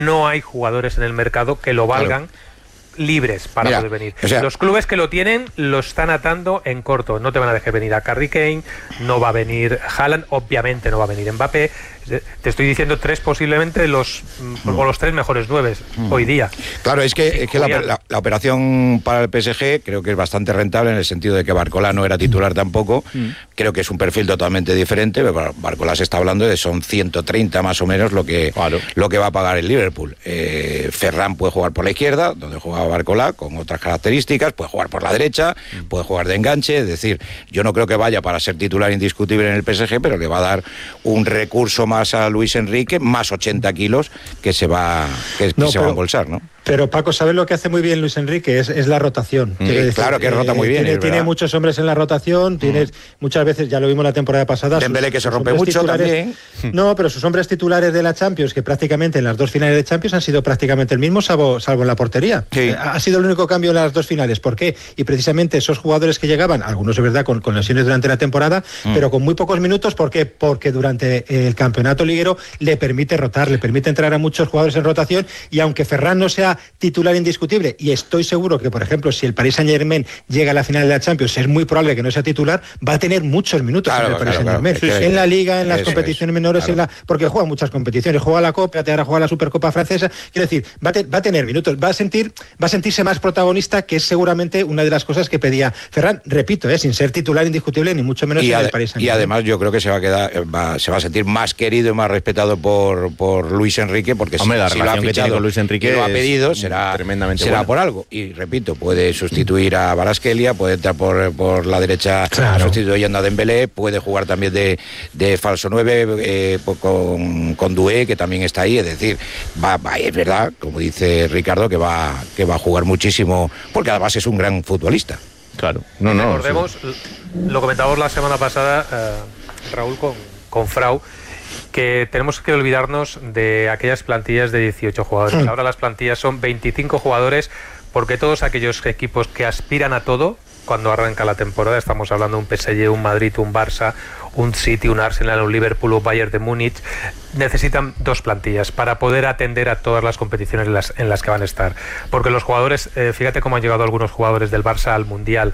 no hay jugadores en el mercado que lo valgan. Claro. Libres para poder venir. O sea, los clubes que lo tienen lo están atando en corto. No te van a dejar venir a Harry Kane, no va a venir Haaland, obviamente no va a venir Mbappé. Te estoy diciendo tres posiblemente los 3 mejores 9 hoy día. Claro, es que la operación para el PSG creo que es bastante rentable en el sentido de que Barcola no era titular tampoco. Creo que es un perfil totalmente diferente. Pero Barcola se está hablando de son 130 más o menos lo que va a pagar el Liverpool. Ferran puede jugar por la izquierda, donde juega Barcola, con otras características, puede jugar por la derecha, puede jugar de enganche, es decir, yo no creo que vaya para ser titular indiscutible en el PSG, pero le va a dar un recurso más a Luis Enrique, más 80 kilos que se va a embolsar, ¿no? Pero Paco, ¿sabes lo que hace muy bien Luis Enrique? Es la rotación. Decir, claro que rota muy bien. Tiene muchos hombres en la rotación, muchas veces, ya lo vimos la temporada pasada. Dembélé que se rompe mucho también. No, pero sus hombres titulares de la Champions, que prácticamente en las 2 finales de Champions han sido prácticamente el mismo, salvo en la portería. Sí. Ha sido el único cambio en las 2 finales. ¿Por qué? Y precisamente esos jugadores que llegaban, algunos es verdad con lesiones durante la temporada, pero con muy pocos minutos. ¿Por qué? Porque durante el campeonato liguero le permite rotar, le permite entrar a muchos jugadores en rotación, y aunque Ferran no sea titular indiscutible, y estoy seguro que, por ejemplo, si el Paris Saint-Germain llega a la final de la Champions, es muy probable que no sea titular, va a tener muchos minutos en el Paris Saint-Germain. En la Liga, en las competiciones menores, porque juega muchas competiciones, juega la Copa, ahora juega la Supercopa francesa, quiero decir, va a tener minutos, va a sentirse más protagonista, que es seguramente una de las cosas que pedía Ferran, repito, sin ser titular indiscutible, ni mucho menos en el Paris Saint-Germain. Y además yo creo que se va a sentir más querido y más respetado por Luis Enrique, porque la relación que tiene con Luis Enrique lo ha pedido, será buena. Por algo. Y repito, puede sustituir a Kvaratskhelia, puede entrar por la derecha sustituyendo a Dembélé, puede jugar también de falso 9 con Doué, que también está ahí. Es decir, es verdad, como dice Ricardo, que va a jugar muchísimo, porque además es un gran futbolista. Claro. Recordemos, lo comentábamos la semana pasada, Raúl, con Frau, que tenemos que olvidarnos de aquellas plantillas de 18 jugadores. Ahora las plantillas son 25 jugadores, porque todos aquellos equipos que aspiran a todo, cuando arranca la temporada, estamos hablando de un PSG, un Madrid, un Barça, un City, un Arsenal, un Liverpool, un Bayern de Múnich, necesitan 2 plantillas para poder atender a todas las competiciones en las que van a estar. Porque los jugadores, fíjate cómo han llegado algunos jugadores del Barça al Mundial,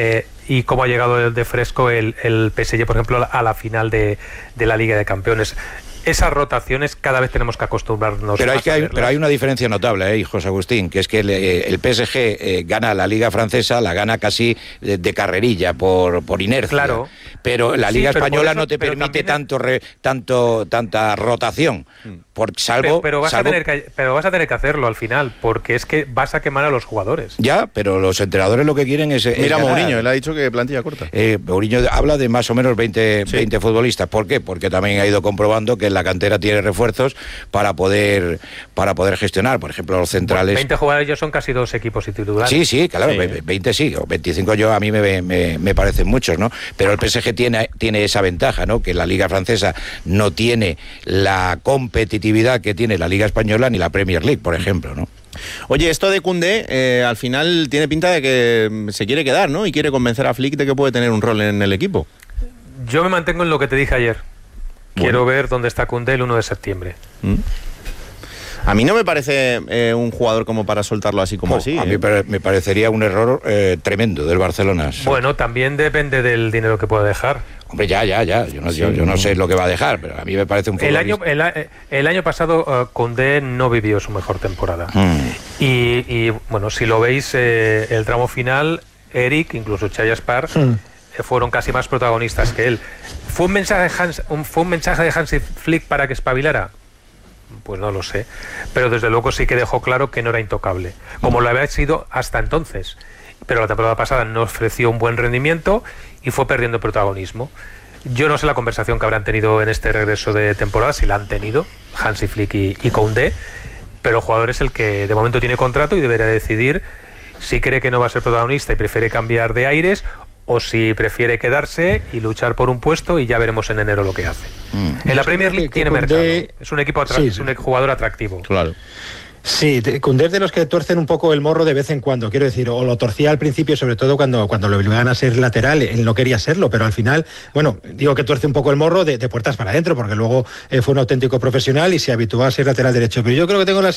y cómo ha llegado de fresco el PSG, por ejemplo, a la final de la Liga de Campeones. Esas rotaciones cada vez tenemos que acostumbrarnos. Pero hay una diferencia notable, José Agustín, que es que el PSG gana la Liga francesa, la gana casi de carrerilla, por inercia. Claro. Pero la Liga española no te permite tanta rotación. Pero vas a tener que hacerlo al final, porque es que vas a quemar a los jugadores. Ya, pero los entrenadores lo que quieren es Mira, ganar. Mourinho, él ha dicho que plantilla corta. Mourinho habla de más o menos 20 futbolistas. ¿Por qué? Porque también ha ido comprobando que en la cantera tiene refuerzos para poder gestionar. Por ejemplo, los centrales... 20 jugadores ya son casi 2 equipos titulares. Sí, claro, 20 sí, o 25 a mí me parecen muchos, ¿no? Pero el PSG tiene esa ventaja, ¿no? Que la Liga francesa no tiene la competitividad que tiene la Liga española ni la Premier League, por ejemplo, ¿no? Oye, esto de Koundé al final tiene pinta de que se quiere quedar, ¿no? Y quiere convencer a Flick de que puede tener un rol en el equipo. Yo me mantengo en lo que te dije ayer. Quiero ver dónde está Koundé el 1 de septiembre. A mí no me parece un jugador como para soltarlo así como así. A mí me parecería un error tremendo del Barcelona. Bueno, también depende del dinero que pueda dejar. Hombre, ya. Yo no sé lo que va a dejar, pero a mí me parece un futbolista. El año pasado Koundé no vivió su mejor temporada. Y bueno, si lo veis, el tramo final, Eric, incluso Xavi Aspar, fueron casi más protagonistas que él. ¿Fue un mensaje de Hansi Flick para que espabilara? Pues no lo sé, pero desde luego sí que dejó claro que no era intocable, como lo había sido hasta entonces. Pero la temporada pasada no ofreció un buen rendimiento y fue perdiendo protagonismo. Yo no sé la conversación que habrán tenido en este regreso de temporada, si la han tenido Hansi Flick y Koundé, pero el jugador es el que de momento tiene contrato y deberá decidir si cree que no va a ser protagonista y prefiere cambiar de aires, o si prefiere quedarse y luchar por un puesto, y ya veremos en enero lo que hace. En la Premier League tiene mercado. Es un equipo es un jugador atractivo. Claro. Sí, Koundé es de los que tuercen un poco el morro de vez en cuando, quiero decir, o lo torcía al principio, sobre todo cuando lo obligaban a ser lateral, él no quería serlo, pero al final, bueno, digo que tuerce un poco el morro de puertas para adentro, porque luego fue un auténtico profesional y se habituó a ser lateral derecho, pero yo creo que tengo la